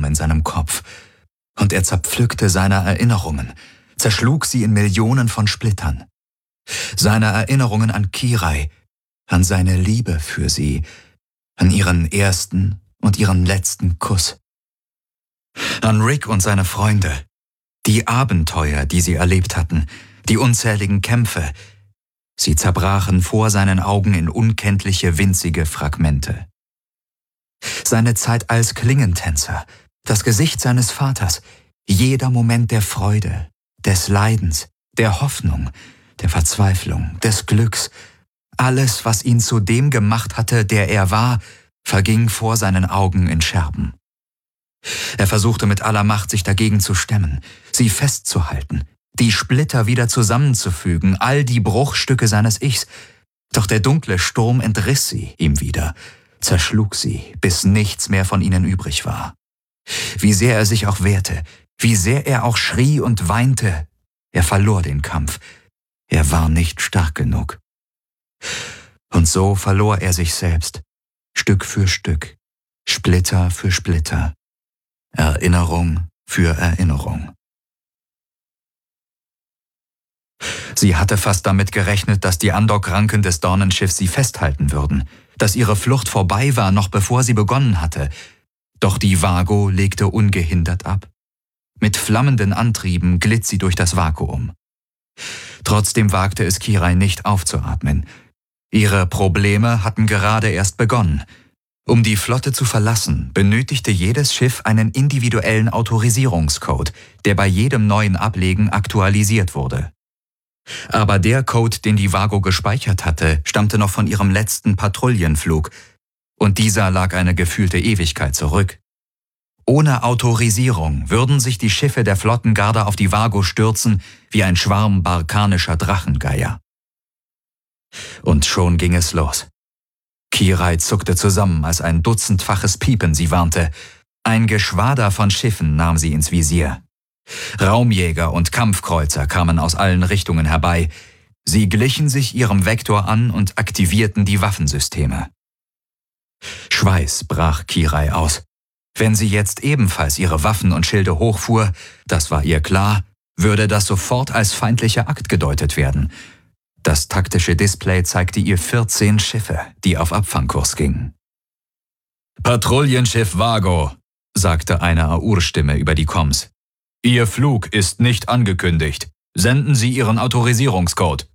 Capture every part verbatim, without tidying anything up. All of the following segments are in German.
in seinem Kopf, und er zerpflückte seine Erinnerungen, zerschlug sie in Millionen von Splittern. Seine Erinnerungen an Kirai, an seine Liebe für sie, an ihren ersten und ihren letzten Kuss. An Rick und seine Freunde, die Abenteuer, die sie erlebt hatten, die unzähligen Kämpfe. Sie zerbrachen vor seinen Augen in unkenntliche winzige Fragmente. Seine Zeit als Klingentänzer, das Gesicht seines Vaters, jeder Moment der Freude, des Leidens, der Hoffnung, der Verzweiflung, des Glücks, alles, was ihn zu dem gemacht hatte, der er war, verging vor seinen Augen in Scherben. Er versuchte mit aller Macht, sich dagegen zu stemmen, sie festzuhalten, die Splitter wieder zusammenzufügen, all die Bruchstücke seines Ichs. Doch der dunkle Sturm entriss sie ihm wieder, zerschlug sie, bis nichts mehr von ihnen übrig war. Wie sehr er sich auch wehrte, wie sehr er auch schrie und weinte, er verlor den Kampf. Er war nicht stark genug. Und so verlor er sich selbst, Stück für Stück, Splitter für Splitter, Erinnerung für Erinnerung. Sie hatte fast damit gerechnet, dass die Andockranken des Dornenschiffs sie festhalten würden, dass ihre Flucht vorbei war, noch bevor sie begonnen hatte. Doch die Vago legte ungehindert ab. Mit flammenden Antrieben glitt sie durch das Vakuum. Trotzdem wagte es Kirai nicht aufzuatmen. Ihre Probleme hatten gerade erst begonnen. Um die Flotte zu verlassen, benötigte jedes Schiff einen individuellen Autorisierungscode, der bei jedem neuen Ablegen aktualisiert wurde. Aber der Code, den die Vago gespeichert hatte, stammte noch von ihrem letzten Patrouillenflug, und dieser lag eine gefühlte Ewigkeit zurück. Ohne Autorisierung würden sich die Schiffe der Flottengarde auf die Vago stürzen wie ein Schwarm barkanischer Drachengeier. Und schon ging es los. Kirai zuckte zusammen, als ein dutzendfaches Piepen sie warnte. Ein Geschwader von Schiffen nahm sie ins Visier. Raumjäger und Kampfkreuzer kamen aus allen Richtungen herbei. Sie glichen sich ihrem Vektor an und aktivierten die Waffensysteme. Schweiß brach Kirai aus. Wenn sie jetzt ebenfalls ihre Waffen und Schilde hochfuhr, das war ihr klar, würde das sofort als feindlicher Akt gedeutet werden. Das taktische Display zeigte ihr vierzehn Schiffe, die auf Abfangkurs gingen. »Patrouillenschiff Vago«, sagte eine Aur-Stimme über die Comms. »Ihr Flug ist nicht angekündigt. Senden Sie Ihren Autorisierungscode.«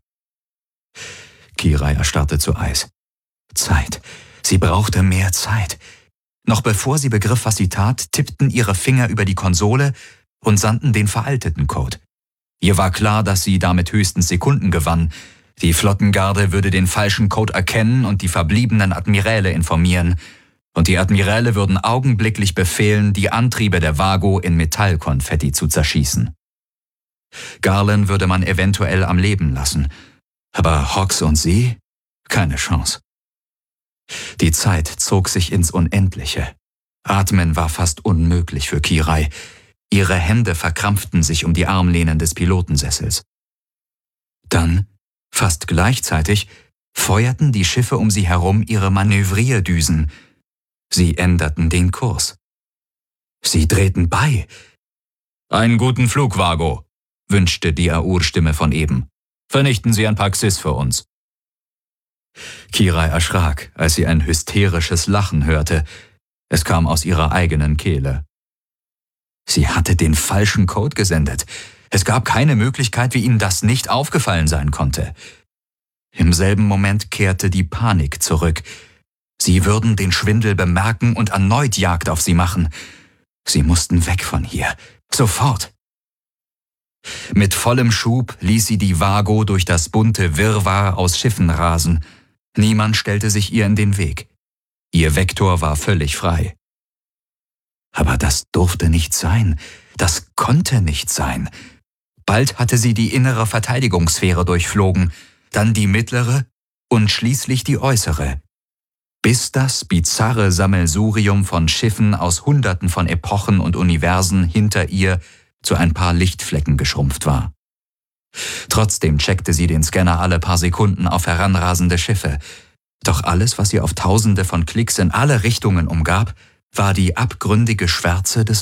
Kirai erstarrte zu Eis. Zeit. Sie brauchte mehr Zeit. Noch bevor sie begriff, was sie tat, tippten ihre Finger über die Konsole und sandten den veralteten Code. Ihr war klar, dass sie damit höchstens Sekunden gewann. Die Flottengarde würde den falschen Code erkennen und die verbliebenen Admiräle informieren. Und die Admiräle würden augenblicklich befehlen, die Antriebe der Vago in Metallkonfetti zu zerschießen. Garland würde man eventuell am Leben lassen. Aber Hawks und sie? Keine Chance. Die Zeit zog sich ins Unendliche. Atmen war fast unmöglich für Kirai. Ihre Hände verkrampften sich um die Armlehnen des Pilotensessels. Dann, fast gleichzeitig, feuerten die Schiffe um sie herum ihre Manövrierdüsen. Sie änderten den Kurs. Sie drehten bei. »Einen guten Flug, Vago«, wünschte die Aur-Stimme von eben. »Vernichten Sie ein paar Xyz für uns.« Kirai erschrak, als sie ein hysterisches Lachen hörte. Es kam aus ihrer eigenen Kehle. Sie hatte den falschen Code gesendet. Es gab keine Möglichkeit, wie ihnen das nicht aufgefallen sein konnte. Im selben Moment kehrte die Panik zurück. Sie würden den Schwindel bemerken und erneut Jagd auf sie machen. Sie mussten weg von hier. Sofort. Mit vollem Schub ließ sie die Vago durch das bunte Wirrwarr aus Schiffen rasen. Niemand stellte sich ihr in den Weg. Ihr Vektor war völlig frei. Aber das durfte nicht sein. Das konnte nicht sein. Bald hatte sie die innere Verteidigungssphäre durchflogen, dann die mittlere und schließlich die äußere. Bis das bizarre Sammelsurium von Schiffen aus Hunderten von Epochen und Universen hinter ihr zu ein paar Lichtflecken geschrumpft war. Trotzdem checkte sie den Scanner alle paar Sekunden auf heranrasende Schiffe. Doch alles, was sie auf Tausende von Klicks in alle Richtungen umgab, war die abgründige Schwärze des